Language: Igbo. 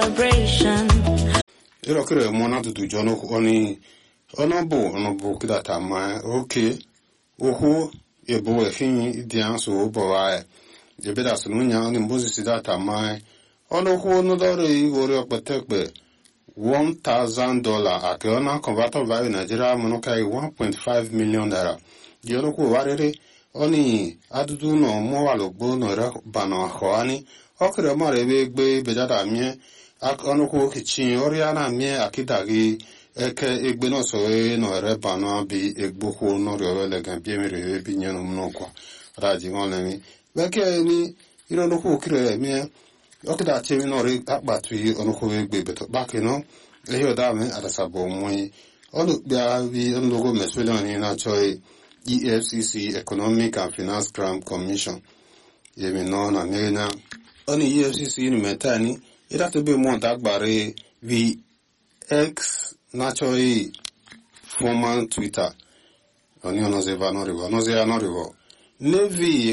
celebration. Ero kire mona tutu jono oni onobo kidata ma okay ohu ebo efin dian so bowa je beda sunu nya ni mbozi sidata ma ono hu no dore igore okpetekpe $1,000 ake ona converter value Nigeria mono kai 1.5 million naira je ono ku warere oni adudu no mo walogbo no re bana hoani okire ma rebe gbe bejada mie ọnụkwụ kichin ọrịa na-amị akịdagị eke egbe nọsọ nọ reba na bi egbokwu n'ọrịa ọlega bie mere ebi nye n'ọkwa raji ọlemi bekee ni ire ọnụkwụ kire eme ọkịda chemi n'ọrị akpatụ ọnụkwụ egbe beto kpakịnọ ehi ọdami adasabụ mmụnyi ọnụkpịa bi ọnụlogo mesolioni na-achọghị EFCC Economic and Finance Crime Commission yemi nọ na mmiri na ọnụ EFCC numetani ira to be month agbare vi X naturally former Twitter oni ono ze va no rivo Navy